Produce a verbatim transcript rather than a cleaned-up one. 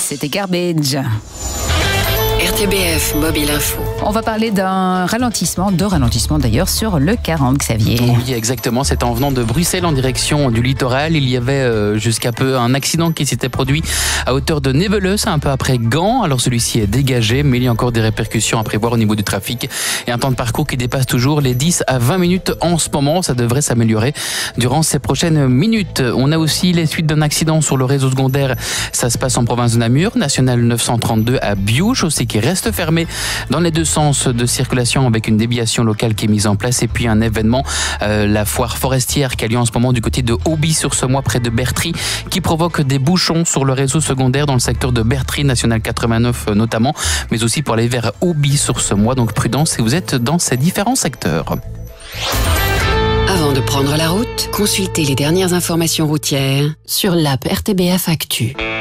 c'était Garbage. R T B F Mobile Info. On va parler d'un ralentissement, de ralentissement d'ailleurs, sur le quarante, Xavier. Oui, exactement. C'est en venant de Bruxelles en direction du littoral. Il y avait euh, jusqu'à peu un accident qui s'était produit à hauteur de Néveleusse, un peu après Gand. Alors celui-ci est dégagé, mais il y a encore des répercussions à prévoir au niveau du trafic. Et un temps de parcours qui dépasse toujours les dix à vingt minutes en ce moment. Ça devrait s'améliorer durant ces prochaines minutes. On a aussi les suites d'un accident sur le réseau secondaire. Ça se passe en province de Namur, national neuf cent trente-deux à Biouche aussi, qui reste fermé dans les deux sens de circulation avec une déviation locale qui est mise en place. Et puis un événement, euh, la foire forestière qui a lieu en ce moment du côté de Auby-sur-Semois près de Bertry, qui provoque des bouchons sur le réseau secondaire dans le secteur de Bertry, national quatre-vingt-neuf notamment, mais aussi pour aller vers Auby-sur-Semois. Donc prudence si vous êtes dans ces différents secteurs. Avant de prendre la route, consultez les dernières informations routières sur l'app R T B F Actu.